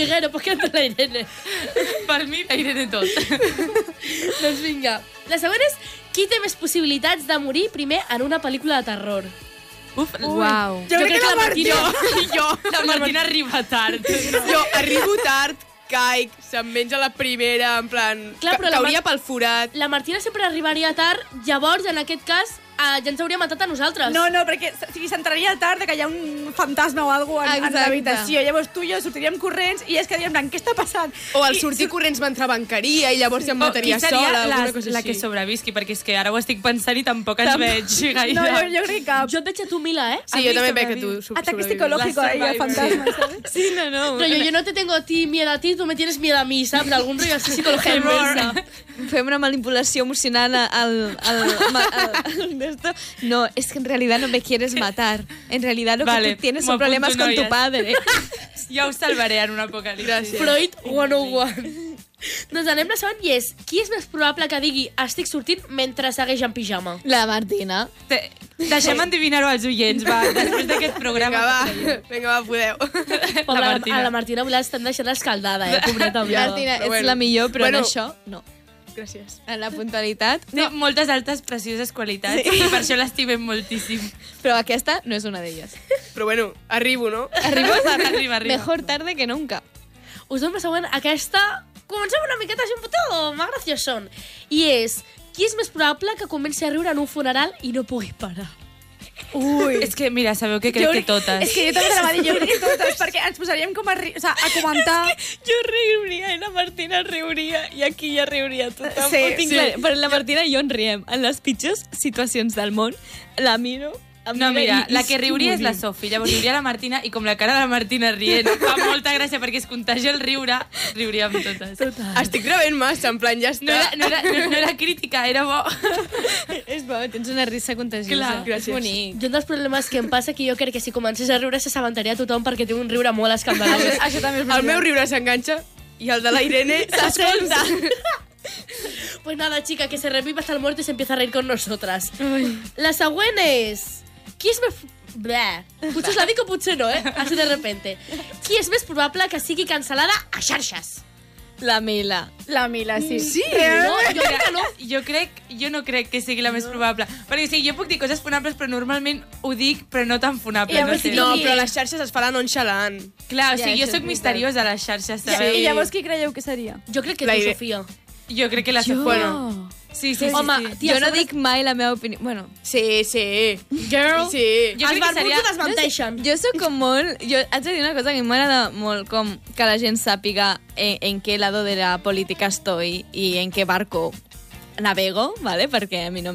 Miguel, pues quédate la Irene. Per mi, la Irene tot. Doncs vinga. La següent és qui té més possibilitats de morir primer en una pel·lícula de terror? Uf, Uau. Jo crec que la Martina. La Martina arriba tard. Jo arribo tard, caic, se'm menja la primera, en plan... Clar, però la cauria pel forat. La Martina sempre arribaria tard, llavors, en aquest cas, ja ens hauria matat a nosaltres. No, perquè s'entraria tard que hi ha un fantasma o alguna cosa en l'habitació. Llavors tu i jo sortiríem corrents i es quedaríem en què està passant? O al sortir corrents m'entrebancaria i llavors ja em mataria sola, alguna cosa la així. que sobrevisqui? Perquè és que ara ho estic pensant i tampoc ens veig gaire. No, jo crec que... Jo et veig a tu, Mila, Sí, jo també veig que tu Ataque psicológico ahí al fantasma, ¿sabes? Sí, no. Pero yo no te tengo a ti miedo a ti, tú me tienes miedo a mí, ¿sabes? Algún rollo así psicología inversa. Fem una manipulació emocional al d'esto. No, es que en realidad no me quieres matar. En realidad lo que tú tienes son problemas con tu padre. Ja us salvaré en un apocalipsi. Freud 101. Doncs anem la següent i és qui és més probable que digui estic sortint mentre segueix en pijama? La Martina. Deixem endivinar-ho als oients, va, després d'aquest programa. Vinga, va, podeu. A la Martina avui l'estan deixant escaldada, pobreta. Martina, ets la millor, però en això, no. Gràcies. En la puntualitat, Té moltes altes, precioses qualitats i per això l'estimem moltíssim. però aquesta no és una d'elles. Però bueno, arribo, no? Arriba. Mejor tarde que nunca. Us dono la següent. Aquesta comencem una miqueta així un puto más graciosón. I és qui és més probable que comenci a riure en un funeral i no pugui parar? Ui. És que, mira, sabeu que crec que totes. És que jo també la va dir, jo crec que totes, perquè ens posaríem com a comentar... Jo riuria i la Martina riuria i aquí ja riuria tothom. Sí, Ho tinc clar. Però la Martina i jo en riem. En les pitjors situacions del món, la miro... No, mira, la que riuria és la Sofi, llavors riuria la Martina i com la cara de la Martina rient fa molta gràcia perquè es contagia el riure, riuríem totes. Estic rebent massa, en plan, ja està. No era crítica, era bo. És bo, tens una risa contagiosa. Clar, gràcies. És bonic. I un dels problemes que em passa que jo crec que si comencés a riure s'assabentaria tothom perquè té un riure molt escandalós. Això també és El meu riure s'enganxa i el de la Irene s'escolta. Pues nada, chica, que se reviva hasta el muerto y se empieza a reír con nosotras. La següent és... Qui és més... Bleh. Potser us la dic o potser no, Així de repente. Qui és més probable que sigui cancel·lada a xarxes? La Mila. La Mila, sí. Sí. No, jo crec que no. Jo no crec que sigui la més probable. Perquè sí, jo puc dir coses funables, però normalment ho dic, però no tan funables. I a veure si No, però a les xarxes es fa la nonchalant. Clar, o sigui, Ja, jo això sóc és misteriosa a les xarxes, sabeu? I llavors qui creieu que seria? Jo crec que La tu, idea- Sofia. Jo crec que la Sofia. Bueno. Sí. Home, tia, Jo no sobre- dic mai la meva opinió. Bueno, Sí. Girl, Sí. Jo crec que seria... ho desmenteixen. jo sóc com molt... Jo haig de dir una cosa que m'agrada molt, com que la gent sàpiga en qué lado de la política estoy y en qué barco navego, ¿vale? Perquè a mi no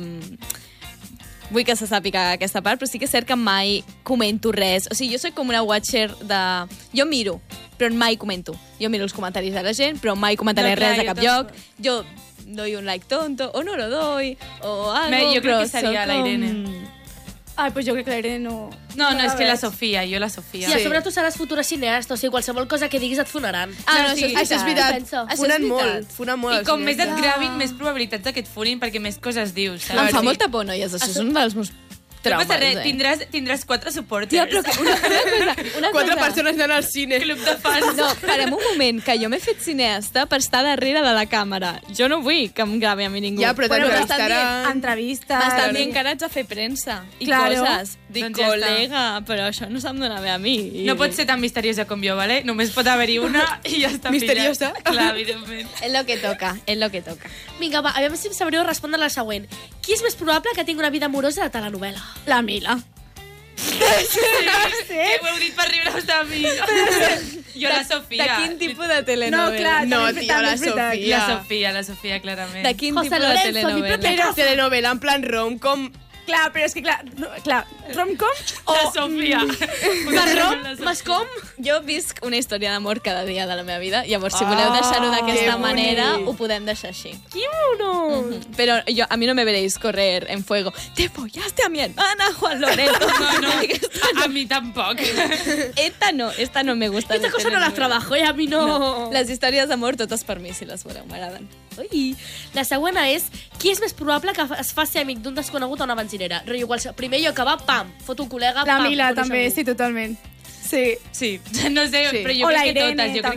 vull que se sàpiga aquesta part, però sí que és cert que mai comento res. O sigui, jo soc com una watcher de... Jo miro, però mai comento. Jo miro els comentaris de la gent, però mai comentaré No, clar, res a jo cap lloc. Jo doy un like tonto, o no lo doy, o algo, Jo crec però que seria soc la com- Irene. Ai, pues jo crec que la Irene no... No, és que la veig. Sofia, jo la Sofia. Sí, a sobre tu seràs futura cineasta, o sigui, qualsevol cosa que diguis et funaran. Ah, no, sí, això és veritat. Pensa. Això és Funen veritat. molt. I com més et gravin, més probabilitats de que et funin, perquè més coses dius, saps? Em fa molta por, noies. Això és un dels meus No traumes, passa res, tindràs 4 supporters. Tia, però que una 4 cosa... persones anant al cine. Club de fans. No, parem un moment, que jo m'he fet cineasta per estar darrere de la càmera. Jo no vull que em gravi a mi ningú. Ja, però Bueno, però t'entrevistaran. entrevistes... M'estan dient que ara haig de fer premsa i Claro. coses. Dic, Doncs ja col·lega, però això no se'm dona bé a mi. No pots ser tan misteriosa com jo, ¿vale? Només pot haver-hi una i ja està. Misteriosa? Filla. Clar, evidentment. És lo que toca, és lo que toca. Vinga, va, a veure si em sabríeu respondre la següent. Qui és més probable que tingui una vida amorosa de telenovela? La Mila. Que ho heu dit per riure-us de mi. Jo la Sofia. De quin tipus de telenovela? No, clar, No, també- tia, també la és veritat. Sofia. La Sofia, clarament. De quin José tipus de Lorenzo, mi telenovela? propia Telenovela, en plan rom-com. Clar, però és que clar, rom-com La Sofia. Marrom? Mascom? Jo visc una història d'amor cada dia de la meva vida, llavors si voleu deixar-ho d'aquesta que manera, bonic. ho podem deixar així. Qui uno? Pero a mí no me veréis correr en fuego. ¡Te follaste a mi hermana, Juan Loreto! No, a mi tampoc. Esta no me gusta. Esta cosa no las trabajo y a mi no. Les històries d'amor totes per mi, si les voleu, m'agraden. Ui. La següent és qui és més probable que es faci amic d'un desconegut a una benzinera? Rotllo, primer jo acabar, pam, fot un col·lega, La pam, Mila coneix també, algú. sí, totalment. Sí. Sí, no sé, Sí. però jo O la crec que Irene, totes. Jo crec